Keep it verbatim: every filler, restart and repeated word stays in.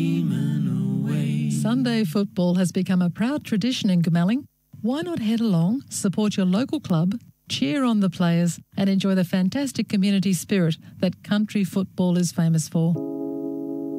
Sunday football has become a proud tradition in Goomalling. Why not head along, support your local club, cheer on the players and enjoy the fantastic community spirit that country football is famous for?